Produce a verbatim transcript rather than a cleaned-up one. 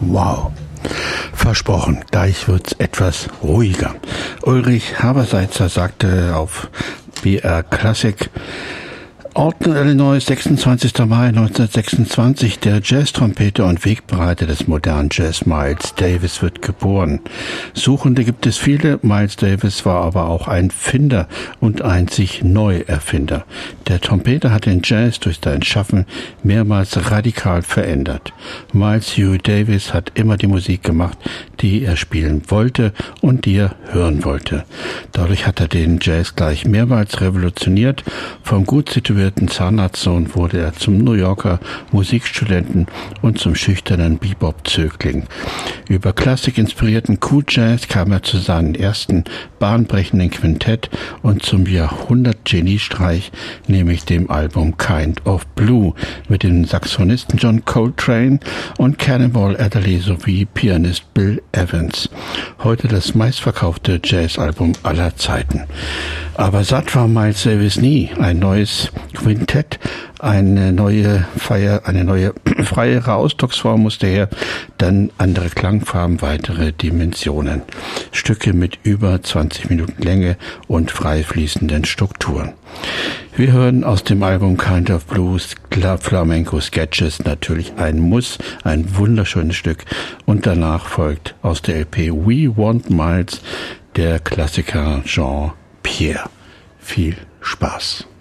Wow. Versprochen, gleich wird's etwas ruhiger. Ulrich Haberseitzer sagte auf B R Classic: Alton, Illinois, sechsundzwanzigster Mai neunzehnhundertsechsundzwanzig. Der Jazz-Trompeter und Wegbereiter des modernen Jazz Miles Davis wird geboren. Suchende gibt es viele. Miles Davis war aber auch ein Finder und ein sich Neuerfinder. Der Trompeter hat den Jazz durch sein Schaffen mehrmals radikal verändert. Miles Huey Davis hat immer die Musik gemacht, die er spielen wollte und die er hören wollte. Dadurch hat er den Jazz gleich mehrmals revolutioniert. Vom gut situierten Zahnarztsohn wurde er zum New Yorker Musikstudenten und zum schüchternen Bebop-Zögling. Über klassikinspirierten Cool Jazz kam er zu seinem ersten bahnbrechenden Quintett und zum Jahrhundert-Geniestreich, nämlich dem Album Kind of Blue mit dem Saxophonisten John Coltrane und Cannonball Adderley sowie Pianist Bill Evans. Heute das meistverkaufte Jazzalbum aller Zeiten. Aber satt war Miles Davis nie. Ein neues Quintett, eine neue Feier, eine neue freiere Ausdrucksform musste her, dann andere Klangfarben, weitere Dimensionen. Stücke mit über zwanzig Minuten Länge und frei fließenden Strukturen. Wir hören aus dem Album Kind of Blues Flamenco Sketches natürlich ein Muss, ein wunderschönes Stück, und danach folgt aus der L P We Want Miles der Klassiker Jean Pierre. Viel Spaß.